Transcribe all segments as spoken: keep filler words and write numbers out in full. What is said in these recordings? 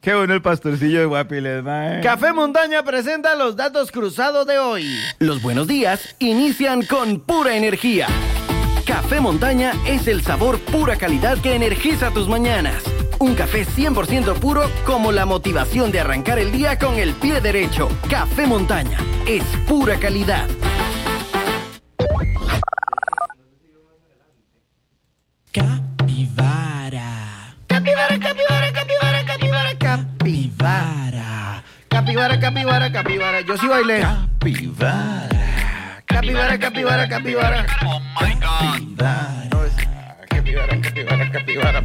Qué bueno el pastorcillo de Guapiles, mae. Café Montaña presenta los datos cruzados de hoy. Los buenos días inician con pura energía. Café Montaña es el sabor pura calidad que energiza tus mañanas. Un café cien por ciento puro como la motivación de arrancar el día con el pie derecho. Café Montaña es pura calidad. Capivara. Capivara, capivara, capivara, capivara, capivara. Capivara, capivara, capivara. Yo sí bailé. Capivara. Capivara, capivara, capivara. Oh my God. Capivara, capivara, capivara.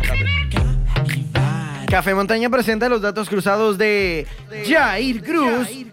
Café Montaña presenta los datos cruzados de Jair Cruz. ¡El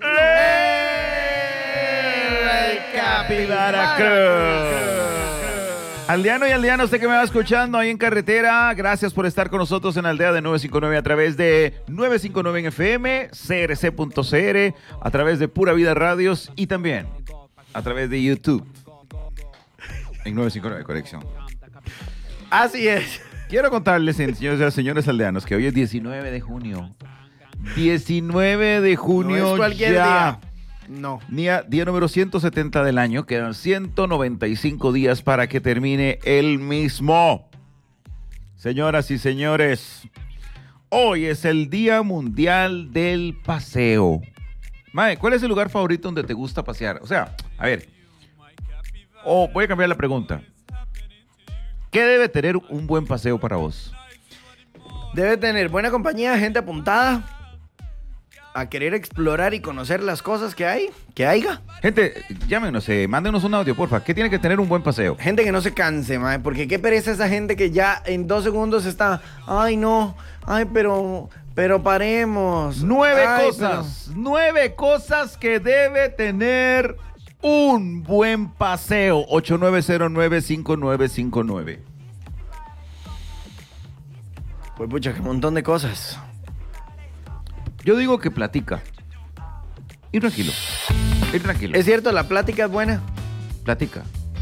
Capivara Cruz! Aldeano y aldeano, usted que me va escuchando ahí en carretera, gracias por estar con nosotros en Aldea de nueve cinco nueve a través de nueve cinco nueve en F M, C R C punto C R, a través de Pura Vida Radios y también a través de YouTube en nueve cinco nueve Conexión. Así es. Quiero contarles, señores, señores aldeanos, que hoy es diecinueve de junio. diecinueve de junio No es cualquier ya. día. No. Día, día número ciento setenta del año. Quedan ciento noventa y cinco días para que termine el mismo. Señoras y señores, hoy es el Día Mundial del Paseo. Mae, ¿cuál es el lugar favorito donde te gusta pasear? O sea, a ver. O oh, voy a cambiar la pregunta. ¿Qué debe tener un buen paseo para vos? Debe tener buena compañía, gente apuntada a querer explorar y conocer las cosas que hay, que haya. Gente, llámenos, eh, mándenos un audio, porfa. ¿Qué tiene que tener un buen paseo? Gente que no se canse, mae, porque qué pereza esa gente que ya en dos segundos está, ay no, ay pero, pero paremos. Nueve Ay, cosas, pero... nueve cosas que debe tener un buen paseo. ocho nueve cero nueve cinco nueve cinco nueve. Pues pucha, qué montón de cosas. Yo digo que platica. Ir tranquilo. Ir tranquilo. Es cierto, la plática es buena. Platica.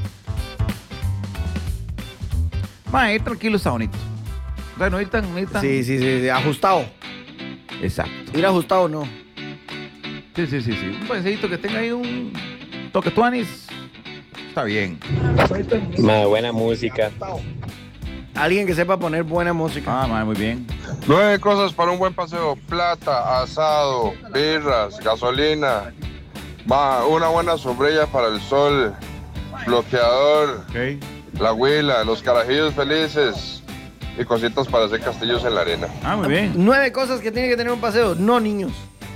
Ma, ir tranquilo está bonito. O sea, no ir tan, ir tan... Sí, sí, sí, sí, ajustado. Exacto. Ir ajustado no. Sí, sí, sí, sí. Un paseíto que tenga ahí un toque tuanis. Está bien. Ma, buena música. Alguien que sepa poner buena música. Ah, ma, muy bien. Nueve cosas para un buen paseo: plata, asado, birras, gasolina, ma, una buena sombrilla para el sol, bloqueador, Okay. la huila, los carajillos felices y cositas para hacer castillos en la arena. Ah, muy bien. Nueve cosas que tiene que tener un paseo. No, niños.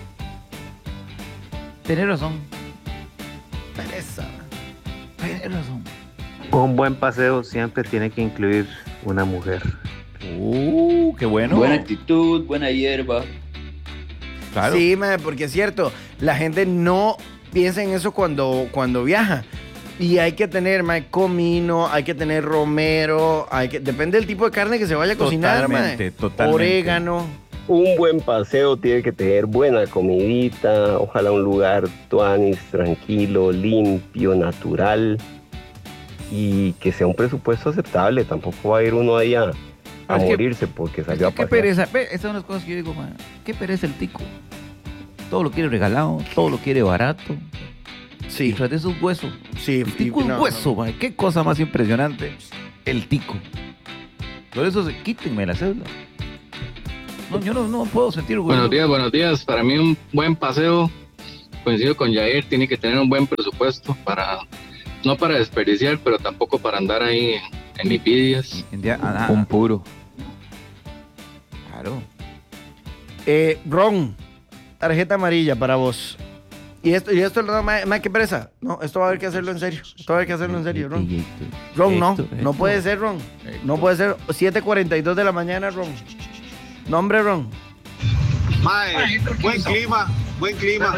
Tenés razón. Pereza. Tenés razón. Un buen paseo siempre tiene que incluir una mujer. Uh, qué bueno. Buena actitud, buena hierba. Claro. Sí, mae, porque es cierto, la gente no piensa en eso cuando, cuando viaja. Y hay que tener, mae, comino, hay que tener romero, hay que, depende del tipo de carne que se vaya a cocinar, mae. Totalmente, totalmente. Orégano. Un buen paseo tiene que tener buena comidita, ojalá un lugar tuanis, tranquilo, limpio, natural y que sea un presupuesto aceptable. Tampoco va a ir uno ahí a, a Es que- morirse porque Es salió que a qué pasear. pereza. Ve, esas son las cosas que yo digo, man. Qué pereza el tico. Todo lo quiere regalado, todo lo quiere barato. Y Sí, tras de eso es hueso. sí. El tico y- es no, hueso, man. Qué cosa más impresionante. El tico. Por eso, se- quítenme la cédula. No, yo no, no puedo sentir orgullo. Buenos días, buenos días. Para mí un buen paseo, coincido con Jair, tiene que tener un buen presupuesto para, no para desperdiciar, pero tampoco para andar ahí en, en lipidias. En día- ah, Un ah, puro. claro. Eh, Ron, tarjeta amarilla para vos. Y esto, y esto, no, mae, mae, qué pereza. No, esto va a haber que hacerlo en serio. Esto va a haber que hacerlo en serio, Ron. Ron, no. No puede ser, Ron. No puede ser. siete cuarenta y dos de la mañana, Ron. Nombre, Ron. Mae, buen clima, buen clima.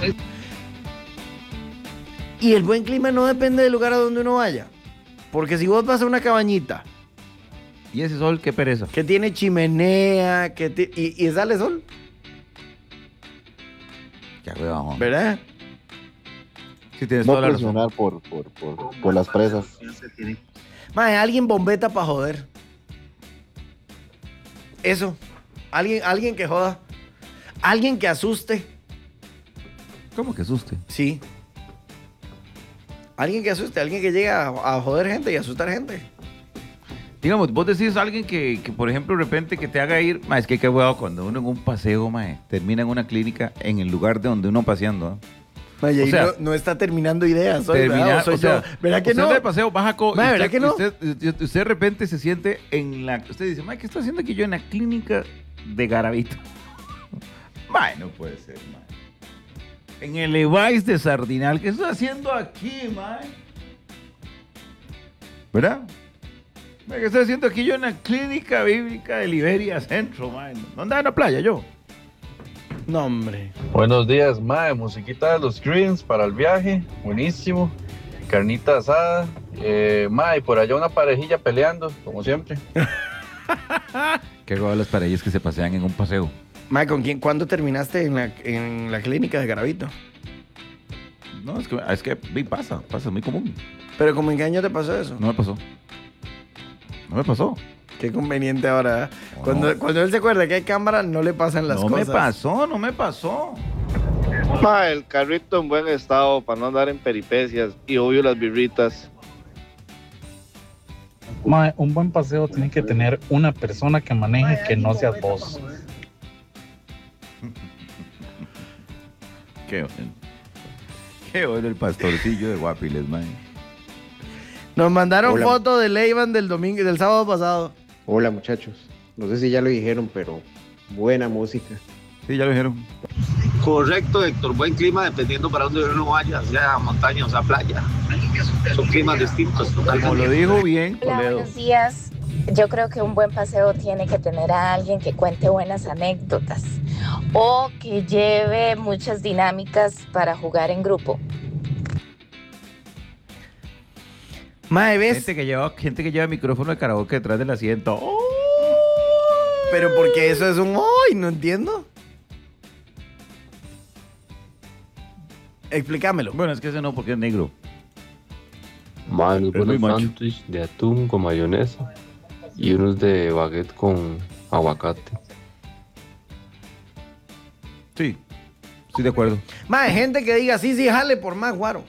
Y el buen clima no depende del lugar a donde uno vaya. Porque si vos vas a una cabañita Y ese sol, qué pereza. que tiene chimenea, que ti- y, y sale sol, Ya, huevón. ¿verdad? Sí, tienes No toda la razón. presionar por, por, por, por las presas. Mae, alguien bombeta para joder. Eso. Alguien, alguien que joda. Alguien que asuste. ¿Cómo que asuste? Sí. Alguien que asuste, alguien que llegue a, a joder gente y asustar gente. Digamos, vos decís a alguien que, que, por ejemplo, de repente que te haga ir, ma, es que qué huevo cuando uno en un paseo, ma, termina en una clínica en el lugar de donde uno paseando. ¿eh? Vaya, O sea, no, no está terminando ideas. Soy, termina- ¿verdad? ¿O soy o sea, yo? ¿Verdad que usted no? anda de paseo, baja co- Ma, y ¿verdad usted, que no? Usted, usted- usted de repente se siente en la... Usted dice, ma, ¿qué estoy haciendo aquí yo en la clínica de Garavito? Ma, no puede ser, ma. En el Levi's de Sardinal, ¿qué estoy haciendo aquí, ma? ¿Verdad? Ma, ¿qué estoy haciendo aquí yo en la clínica bíblica de Liberia Centro, ma? ¿No andaba en la playa yo? No, hombre. Buenos días, mae. Musiquita de los Greens para el viaje. Buenísimo. Carnita asada. Eh, mae, por allá una parejilla peleando, como siempre. Qué huevo las parejas que se pasean en un paseo. Ma, ¿con quién? ¿Cuándo terminaste en la, en la clínica de Garavito? No, es que, es que vi, pasa, pasa, es muy común. ¿Pero como en qué año te pasó eso? No me pasó. No me pasó. Qué conveniente ahora. ¿eh? No, Cuando, no. cuando él se acuerda que hay cámara, no le pasan las no cosas. me pasó, no me pasó. Ma, el carrito en buen estado para no andar en peripecias y obvio las birritas. Mae, un buen paseo tiene que tener una persona que maneje que no seas vos. Qué bueno. Qué bueno el pastorcillo de Guapiles, man. Nos mandaron Hola. foto de Leivan del domingo, del sábado pasado. Hola muchachos, no sé si ya lo dijeron, pero buena música. Sí, ya lo dijeron. Correcto, Héctor. Buen clima dependiendo para dónde uno vaya, sea montaña o sea playa. Son climas distintos Como totalmente. lo dijo bien, Hola, Toledo. buenos días. Yo creo que un buen paseo tiene que tener a alguien que cuente buenas anécdotas o que lleve muchas dinámicas para jugar en grupo. Mae, ¿ves? Gente que lleva, gente que lleva micrófono de karaoke detrás del asiento. ¡Oh! Pero porque eso es un hoy, no entiendo. Explícamelo. Bueno, es que ese no, porque es negro. Mae, unos Es muy buenos macho. sándwiches de atún con mayonesa y unos de baguette con aguacate. Sí, estoy de acuerdo. Mae, gente que diga, sí, sí, jale por más, guaro.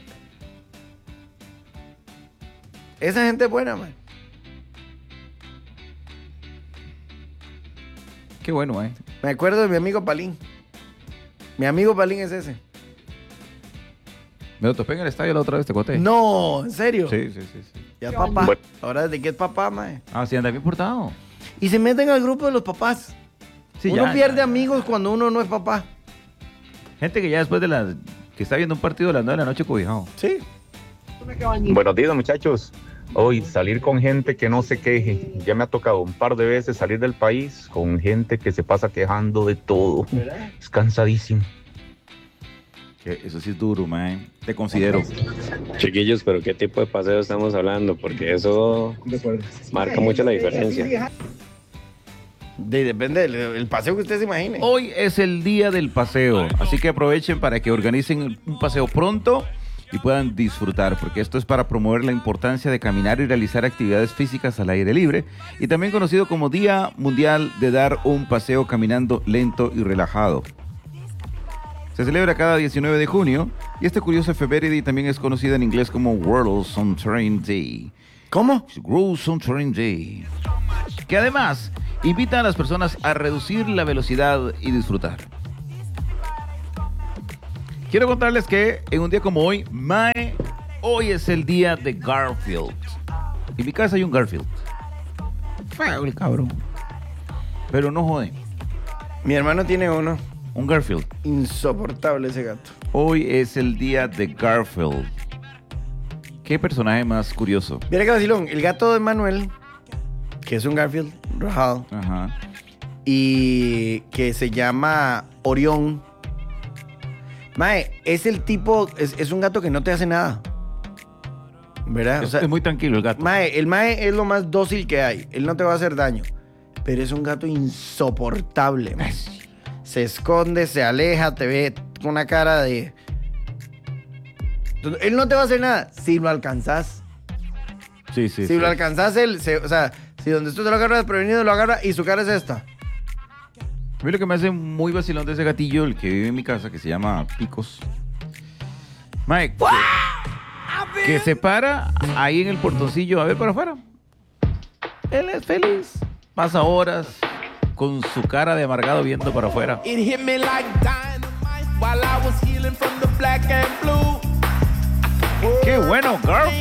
Esa gente es buena, mae. Qué bueno, eh. Me acuerdo de mi amigo Palín. Mi amigo Palín es ese. Me lo topé en el estadio la otra vez, te conté. No, ¿en serio? Sí, sí, sí, sí. Ya es papá. Bueno. Ahora, ¿de qué es papá, mae? Ah, sí, anda bien portado. Y se meten al grupo de los papás. Sí, uno ya, pierde ya, ya. amigos cuando uno no es papá. Gente que ya después de las... que está viendo un partido a las nueve de la noche cobijado. Sí. Buenos días, muchachos. Hoy salir con gente que no se queje. Ya me ha tocado un par de veces salir del país con gente que se pasa quejando de todo. Es cansadísimo. Que eso sí es duro, man. Te considero. Chiquillos, pero ¿qué tipo de paseo estamos hablando? Porque eso marca mucho la diferencia. De- depende del el paseo que usted se imagine. Hoy es el día del paseo, así que aprovechen para que organicen un paseo pronto y puedan disfrutar, porque esto es para promover la importancia de caminar y realizar actividades físicas al aire libre, y también conocido como Día Mundial de dar un paseo caminando lento y relajado. Se celebra cada diecinueve de junio y este curioso efeméride también es conocida en inglés como World Suntrain Day. ¿Cómo? World Suntrain Day. Que además invita a las personas a reducir la velocidad y disfrutar. Quiero contarles que en un día como hoy, mae, hoy es el día de Garfield. En mi casa hay un Garfield. Feo el cabrón. Pero no jode. Mi hermano tiene uno. Un Garfield. Insoportable ese gato. Hoy es el día de Garfield. ¿Qué personaje más curioso? Mira que vacilón, el gato de Manuel, que es un Garfield rajado, Ajá. y que se llama Orión. Mae, es el tipo, es, es un gato que no te hace nada. ¿Verdad? Es, es muy tranquilo el gato. Mae, el Mae es lo más dócil que hay. Él no te va a hacer daño. Pero es un gato insoportable, mae. Se esconde, se aleja, te ve con una cara de... Entonces, él no te va a hacer nada si lo alcanzas. Sí, sí. Si sí. lo alcanzas, él, se- o sea, si donde tú te lo agarras desprevenido, lo agarra y su cara es esta. A mí lo que me hace muy vacilón de ese gatillo, el que vive en mi casa, que se llama Picos. Mike, que, que se para ahí en el portoncillo a ver para afuera. Él es feliz. Pasa horas con su cara de amargado viendo para afuera. ¡Qué bueno, Garfield!